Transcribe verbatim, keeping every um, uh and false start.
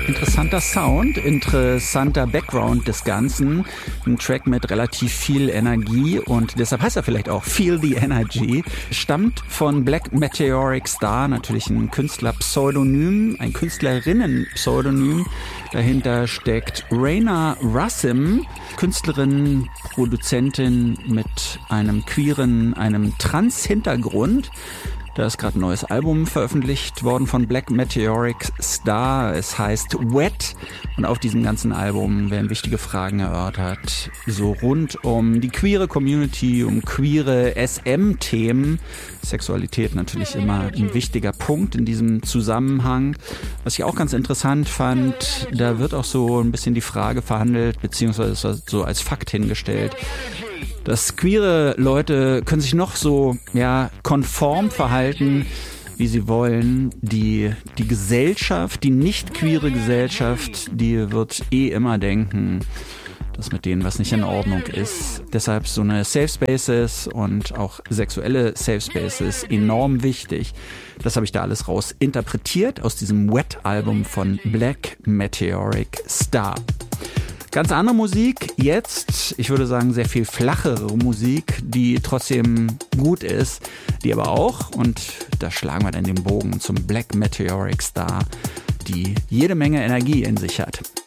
Interessanter Sound, interessanter Background des Ganzen. Ein Track mit relativ viel Energie und deshalb heißt er vielleicht auch Feel the Energy. Stammt von Black Meteoric Star, natürlich ein Künstlerpseudonym, ein Künstlerinnenpseudonym. Dahinter steckt Raina Russim, Künstlerin, Produzentin mit einem queeren, einem Trans-Hintergrund. Da ist gerade ein neues Album veröffentlicht worden von Black Meteoric Star. Es heißt Wet und auf diesem ganzen Album werden wichtige Fragen erörtert. So rund um die queere Community, um queere S M-Themen. Sexualität natürlich immer ein wichtiger Punkt in diesem Zusammenhang. Was ich auch ganz interessant fand, da wird auch so ein bisschen die Frage verhandelt, beziehungsweise so als Fakt hingestellt, dass queere Leute können sich noch so ja konform verhalten, wie sie wollen. Die, die Gesellschaft, die nicht queere Gesellschaft, die wird eh immer denken, dass mit denen was nicht in Ordnung ist. Deshalb so eine Safe Spaces und auch sexuelle Safe Spaces enorm wichtig. Das habe ich da alles raus interpretiert aus diesem Wet-Album von Black Meteoric Star. Ganz andere Musik jetzt, ich würde sagen sehr viel flachere Musik, die trotzdem gut ist, die aber auch, und da schlagen wir dann den Bogen zum Black Meteoric Star, die jede Menge Energie in sich hat.